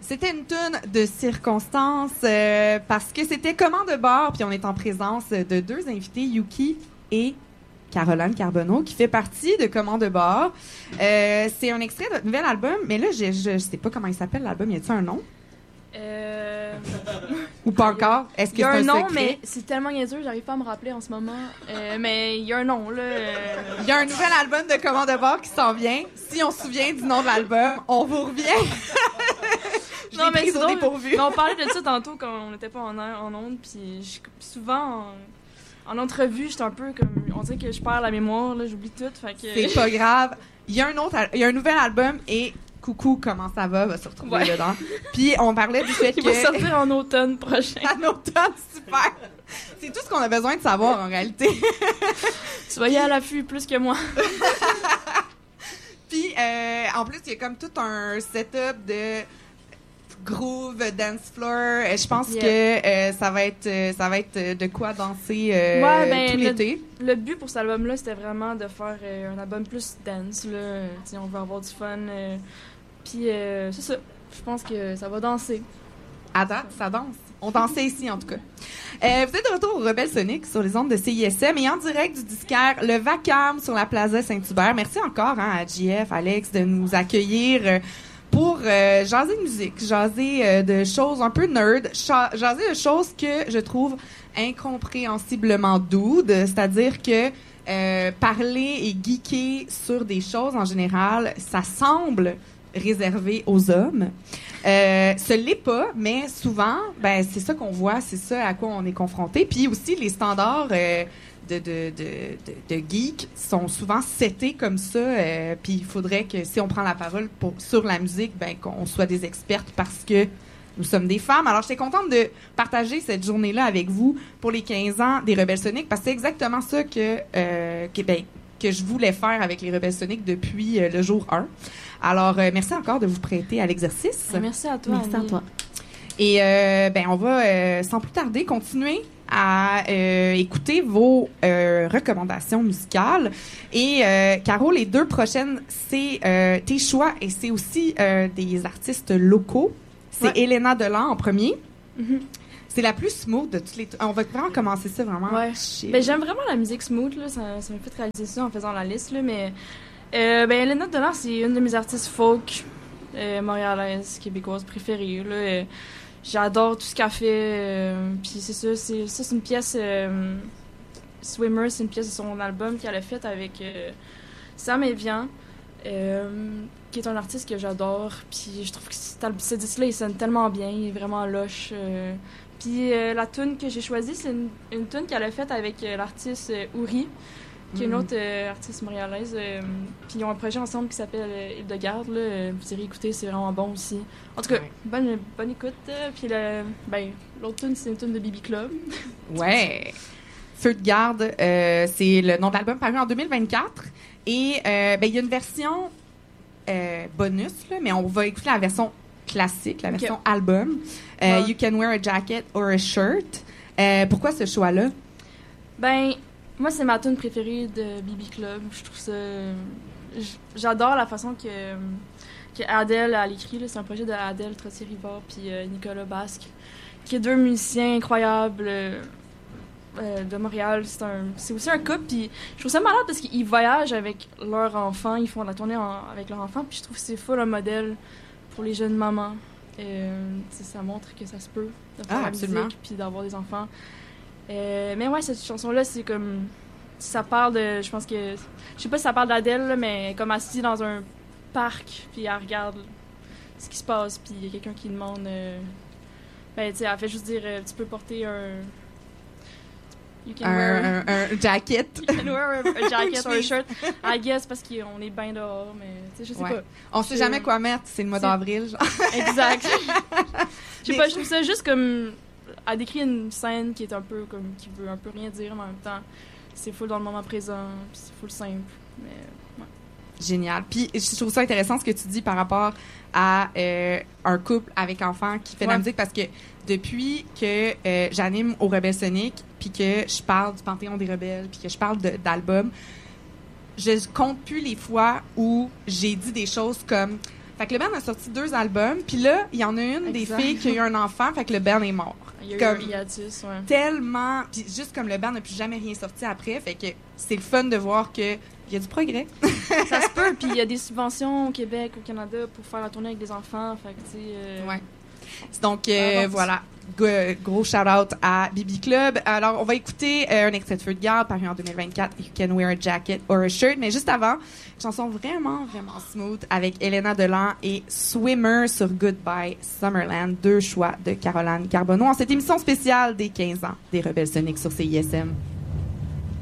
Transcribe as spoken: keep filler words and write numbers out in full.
C'était une toune de circonstance euh, parce que c'était Comment de bord, puis on est en présence de deux invités, Yuki et Caroline Carbonneau, qui fait partie de Comment de bord. Euh, c'est un extrait de votre nouvel album, mais là, je, je, je sais pas comment il s'appelle l'album. Y a-t-il un nom? Euh... Ou pas encore? Est-ce que Il y a c'est un un nom, secret? mais c'est tellement niaiseux, j'arrive pas à me rappeler en ce moment. Euh, mais il y a un nom, là. euh. Il y a un nouvel album de Comment de bord qui s'en vient. Si on se souvient du nom de l'album, on vous revient. Je Non, l'ai mais prise c'est au drôle. dépourvu. Mais on parlait de ça tantôt quand on n'était pas en, en ondes, puis je- souvent en, en entrevue, j'étais un peu comme. On dirait que je perds la mémoire, là, j'oublie tout. Fait que. C'est pas grave. Il y a un autre, al- il y a un nouvel album et Coucou, comment ça va va se retrouver Ouais. dedans. Puis on parlait du fait Il que va sortir en automne prochain. en automne, super. C'est tout ce qu'on a besoin de savoir en réalité. Soyez à l'affût plus que moi. Puis euh, en plus, il y a comme tout un setup de groove, dance floor. Euh, Je pense Yeah. que euh, ça va être euh, ça va être euh, de quoi danser euh, Ouais, ben, tout le- l'été. Le but pour cet album-là, c'était vraiment de faire euh, un album plus dance, là. T'sais, on veut avoir du fun. euh, Puis euh, c'est ça. Je pense que ça va danser. À date, ça danse. On dansait ici, en tout cas. Euh, vous êtes de retour au Rebelle Sonic sur les ondes de C I S M et en direct du disquaire Le Vacarme sur la Plaza Saint-Hubert. Merci encore hein, à J F, Alex, de nous accueillir euh, pour euh, jaser de musique, jaser euh, de choses un peu nerd, cha- jaser de choses que je trouve incompréhensiblement dudes, c'est-à-dire que euh, parler et geeker sur des choses en général, ça semble réservé aux hommes. Euh, ce l'est pas, mais souvent, ben c'est ça qu'on voit, c'est ça à quoi on est confronté. Puis aussi, les standards euh, de, de, de, de, de geek sont souvent setés comme ça. Euh, puis il faudrait que si on prend la parole pour, sur la musique, ben qu'on soit des expertes parce que nous sommes des femmes. Alors, j'étais contente de partager cette journée-là avec vous pour les quinze ans des Rebelles Sonic parce que c'est exactement ça que, euh, que, ben, que je voulais faire avec les Rebelles Sonic depuis euh, le jour un. Alors, euh, merci encore de vous prêter à l'exercice. Et merci à toi. Merci à Annie. toi. Et euh, ben, on va, euh, sans plus tarder, continuer à euh, écouter vos euh, recommandations musicales. Et euh, Caro, les deux prochaines, c'est euh, tes choix et c'est aussi euh, des artistes locaux. C'est Ouais. Elena Delan en premier. Mhm. C'est la plus smooth de toutes les... On va vraiment commencer ça vraiment Ouais. chill. Ben, j'aime vraiment la musique smooth, là. Ça, ça m'a fait réaliser ça en faisant la liste, là. Mais, euh, ben, Elena Delan, c'est une de mes artistes folk euh, montréalaises, québécoises préférées, là. Euh, j'adore tout ce qu'elle fait. Euh, Puis c'est ça, c'est, ça, c'est une pièce... Euh, Swimmer, c'est une pièce de son album qu'elle a faite avec euh, Sam Evian, euh, qui est un artiste que j'adore. Puis je trouve que cet al- ce disque-là, il sonne tellement bien, il est vraiment lush. Euh, Puis euh, la tune que j'ai choisie, c'est une, une tune qu'elle a faite avec euh, l'artiste euh, Ouri, qui est une Mm. autre euh, artiste montréalaise. Euh, puis ils ont un projet ensemble qui s'appelle euh, Hildegarde. Là. Euh, Vous irez écouter, c'est vraiment bon aussi. En tout cas, Ouais. bonne, bonne écoute. euh, Puis le, ben, l'autre tune, c'est une tune de B B Club. Ouais. Feu de garde, euh, c'est le nom de l'album paru en deux mille vingt-quatre. Et euh, ben, il y a une version euh, bonus, là, mais on va écouter la version classique, la Ok. version album. Euh, Ouais. You can wear a jacket or a shirt. Euh, pourquoi ce choix-là? Ben, moi, c'est ma tune préférée de B B Club. Je trouve ça... j- J'adore la façon que, que Adèle a écrit. Là. C'est un projet de Adèle Trottier-Rivard puis euh, Nicolas Basque, qui est deux musiciens incroyables euh, euh, de Montréal. C'est un, c'est aussi un couple. Puis je trouve ça malade parce qu'ils voyagent avec leurs enfants. Ils font de la tournée en- avec leurs enfants. Puis je trouve que c'est full un modèle pour les jeunes mamans. Euh, tu sais, ça montre que ça se peut de faire Ah, la absolument. musique puis d'avoir des enfants. Euh, mais ouais, cette chanson-là, c'est comme... Ça parle de... Je pense que... Je sais pas si ça parle d'Adèle, là, mais comme assise dans un parc, puis elle regarde ce qui se passe, puis il y a quelqu'un qui demande... euh, Ben, tu sais, elle fait juste dire, euh, tu peux porter un... You can wear... Un, un, un jacket. You can wear a, a jacket or a chemise. shirt. I guess, parce qu'on est bien dehors, mais tu sais, je sais Ouais. pas. On sait Je- jamais quoi mettre, c'est le mois C'est- d'avril. Genre. Exact. Je sais Mais- pas, je trouve ça juste comme... Elle décrit une scène qui est un peu comme... qui veut un peu rien dire, mais en même temps, c'est full dans le moment présent, puis c'est full simple. Mais, ouais. Génial. Puis je trouve ça intéressant ce que tu dis par rapport à euh, un couple avec enfants qui fait de la Ouais. musique parce que depuis que euh, j'anime au Rebelle Sonic puis que je parle du Panthéon des Rebelles puis que je parle de- d'albums, je compte plus les fois où j'ai dit des choses comme Fait que le band a sorti deux albums, puis là, il y en a une Exact. des filles qui a eu un enfant, fait que le band est mort. Il y a eu Comme- un hiatus, ouais. Tellement... Puis juste comme le band n'a plus jamais rien sorti après, fait que c'est le fun de voir que il y a du progrès. Ça se peut, puis il y a des subventions au Québec, au Canada, pour faire la tournée avec des enfants, fait que, tu sais... euh, Ouais. Donc, euh, Ah, bon, voilà. Go- gros shout-out à Bibi Club. Alors, on va écouter euh, un extrait de Feu de garde paru en deux mille vingt-quatre, You Can Wear a Jacket or a Shirt. Mais juste avant, une chanson vraiment, vraiment smooth avec Elena Delan et Swimmer sur Goodbye Summerland. Deux choix de Caroline Carbonneau en cette émission spéciale des quinze ans des Rebelles Soniques sur C I S M.